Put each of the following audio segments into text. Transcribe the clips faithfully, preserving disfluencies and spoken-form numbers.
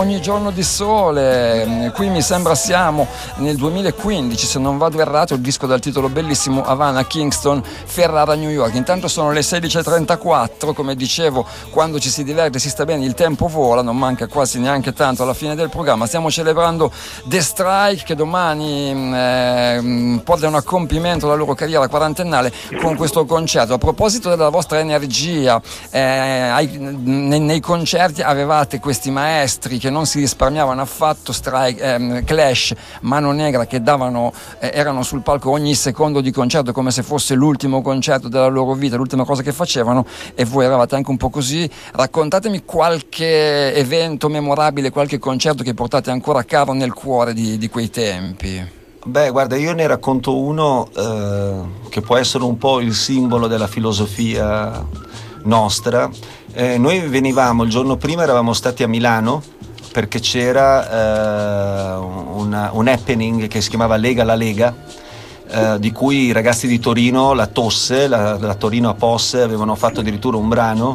Ogni giorno di sole. Qui mi sembra siamo nel duemilaquindici, se non vado errato, il disco dal titolo bellissimo Havana, Kingston, Ferrara, New York. Intanto sono le sedici e trentaquattro, come dicevo, quando ci si diverte si sta bene, il tempo vola, non manca quasi neanche tanto alla fine del programma. Stiamo celebrando The Strike, che domani eh, portano a compimento la loro carriera quarantennale con questo concerto. A proposito della vostra energia, eh, ai, nei, nei concerti avevate questi maestri che non si risparmiavano affatto, Strike, ehm, Clash, Mano Negra, che davano eh, erano sul palco ogni secondo di concerto come se fosse l'ultimo concerto della loro vita, l'ultima cosa che facevano, e voi eravate anche un po' così. Raccontatemi qualche evento memorabile, qualche concerto che portate ancora caro nel cuore di, di quei tempi. Beh, guarda, io ne racconto uno eh, che può essere un po' il simbolo della filosofia nostra. Eh, noi venivamo, il giorno prima eravamo stati a Milano perché c'era eh, una, un happening che si chiamava Lega la Lega, eh, di cui i ragazzi di Torino, la Tosse, la, la Torino a Posse, avevano fatto addirittura un brano,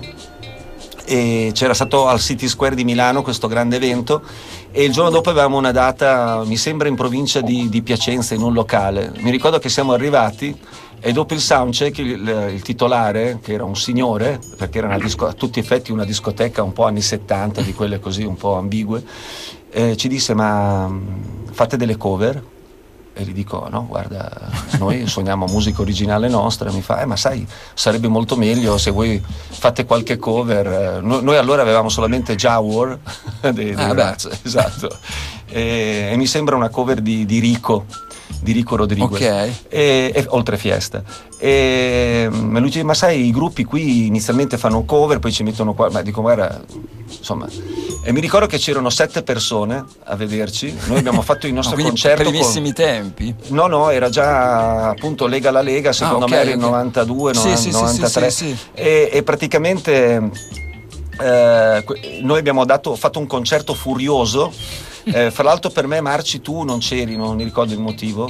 e c'era stato al City Square di Milano questo grande evento, e il giorno dopo avevamo una data, mi sembra in provincia di, di Piacenza, in un locale. Mi ricordo che siamo arrivati e dopo il soundcheck il, il titolare, che era un signore, perché era una disco, a tutti gli effetti una discoteca un po' anni settanta, di quelle così un po' ambigue, eh, ci disse: ma fate delle cover? E gli dico: no, guarda, noi suoniamo musica originale nostra. Mi fa: eh, ma sai, sarebbe molto meglio se voi fate qualche cover. Noi, noi allora avevamo solamente Jawor dei, dei ah, Rats, esatto, e, e mi sembra una cover di, di Rico di Rico Rodriguez, okay. e, e oltre Fiesta, e lui dice: ma sai, i gruppi qui inizialmente fanno cover, poi ci mettono qua. Ma dico: guarda, insomma. E mi ricordo che c'erano sette persone a vederci. Noi abbiamo fatto il nostro no, concerto primissimi con... tempi. No, no, era già appunto Lega la Lega, secondo ah, okay, me era il okay. novantadue, sì, sì, novantatré, sì, sì, sì, sì. E, e praticamente eh, noi abbiamo dato, fatto un concerto furioso. Eh, fra l'altro per me, Marci, tu non c'eri, non mi ricordo il motivo,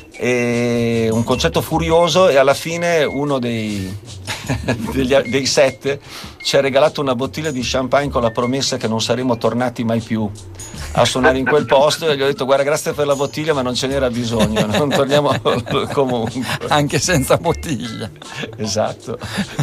e un concerto furioso, e alla fine uno dei, degli, dei sette ci ha regalato una bottiglia di champagne con la promessa che non saremmo tornati mai più a suonare in quel posto, e gli ho detto: guarda, grazie per la bottiglia, ma non ce n'era bisogno, non torniamo comunque, anche senza bottiglia. Esatto.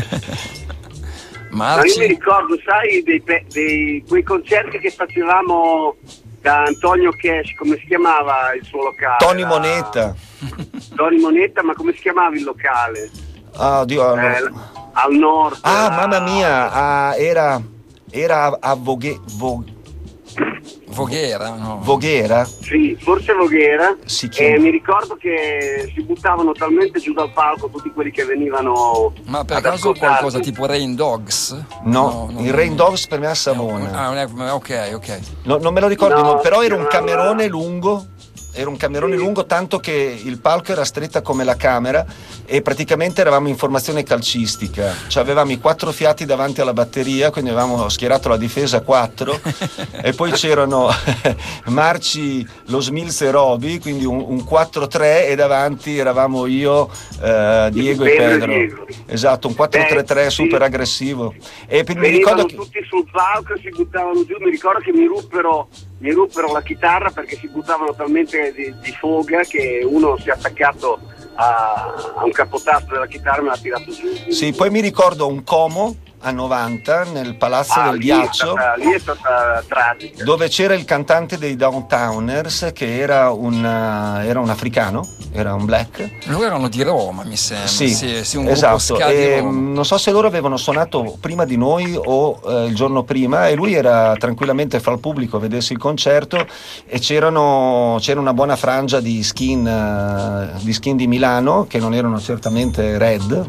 Ma io mi ricordo, sai, dei, dei quei concerti che facevamo da Antonio Cash, come si chiamava il suo locale? Tony Moneta. Tony Moneta, ma come si chiamava il locale? Ah, Dio, eh, al nord. Ah, a... mamma mia, ah, era era a Voghe, Vo... Voghera, no? Voghera? Sì, forse Voghera. Si e mi ricordo che si buttavano talmente giù dal palco tutti quelli che venivano. Ma per caso qualcosa tipo Rain Dogs? No, no, il no, Rain no. Dogs per me è a Savona. Ah, ok, ok. No, non me lo ricordo, no, però era un camerone lungo. Era un camerone sì. lungo, tanto che il palco era stretta come la camera, e praticamente eravamo in formazione calcistica, cioè avevamo i quattro fiati davanti alla batteria, quindi avevamo schierato la difesa a quattro e poi c'erano Marci, lo Smilz e Roby, quindi un, un quattro tre, e davanti eravamo io, eh, Diego e Pedro. Diego. Esatto, un quattro tre tre sì. super aggressivo. E mi ricordo che tutti sul palco, si buttavano giù, mi ricordo che mi ruppero mi ruppero la chitarra perché si buttavano talmente di, di foga che uno si è attaccato a, a un capotasto della chitarra e me l'ha tirato giù. Sì, poi mi ricordo un Como a novanta nel Palazzo ah, del lì Ghiaccio, è stata, lì è stata tragica, dove c'era il cantante dei Downtowners che era un, era un africano, era un black. Loro erano di Roma, mi sembra. Sì, sì, sì un esatto. gruppo ska di Roma. Non so se loro avevano suonato prima di noi o eh, il giorno prima, e lui era tranquillamente fra il pubblico a vedersi il concerto, e c'erano, c'era una buona frangia di skin, uh, di skin di Milano, che non erano certamente red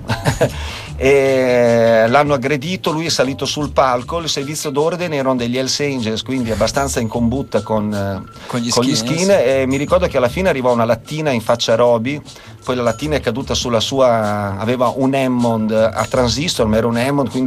e l'hanno aggredito. Lui è salito sul palco, il servizio d'ordine erano degli Hells Angels, quindi abbastanza in combutta con, con gli con skin, gli skin sì. E mi ricordo che alla fine arrivò una lattina in faccia a Roby, poi la lattina è caduta sulla sua, aveva un Hammond a transistor, ma era un Hammond, quindi